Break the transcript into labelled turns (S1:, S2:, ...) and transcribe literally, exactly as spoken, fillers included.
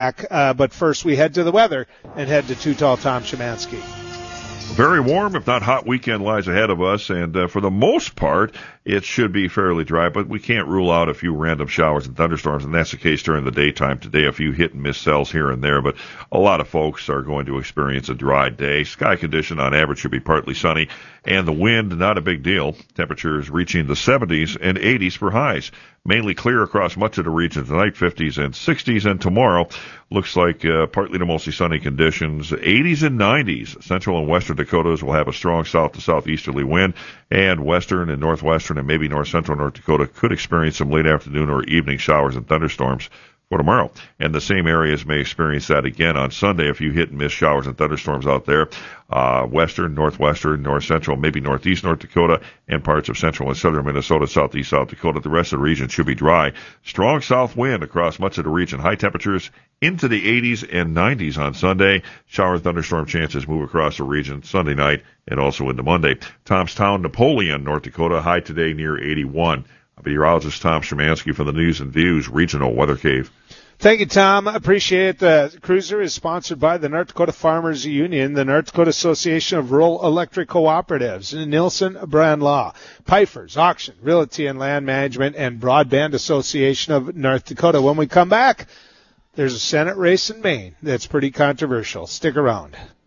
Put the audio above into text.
S1: Uh, but first, we head to the weather and head to Too Tall Tom Szymanski.
S2: Very warm, if not hot, weekend lies ahead of us, and uh, for the most part, it should be fairly dry, but we can't rule out a few random showers and thunderstorms, and that's the case during the daytime today. A few hit-and-miss cells here and there, but a lot of folks are going to experience a dry day. Sky condition on average should be partly sunny, and the wind, not a big deal. Temperatures reaching the seventies and eighties for highs. Mainly clear across much of the region tonight, fifties and sixties, and tomorrow looks like uh, partly to mostly sunny conditions, eighties and nineties. Central and western Dakotas will have a strong south to southeasterly wind, and western and northwestern and maybe north central North Dakota could experience some late afternoon or evening showers and thunderstorms for tomorrow. And the same areas may experience that again on Sunday. A few hit and miss showers and thunderstorms out there. Uh, western, northwestern, north central, maybe northeast North Dakota, and parts of central and southern Minnesota, southeast South Dakota. The rest of the region should be dry. Strong south wind across much of the region. High temperatures into the eighties and nineties on Sunday. Shower and thunderstorm chances move across the region Sunday night and also into Monday. Tomstown, Napoleon, North Dakota, high today near eighty-one. Meteorologist Tom Szymanski from the News and Views Regional Weather Cave.
S1: Thank you, Tom. Appreciate it. The Cruiser is sponsored by the North Dakota Farmers Union, the North Dakota Association of Rural Electric Cooperatives, Nielsen Brand Law, Pfeiffer's Auction, Realty and Land Management, and Broadband Association of North Dakota. When we come back, there's a Senate race in Maine that's pretty controversial. Stick around.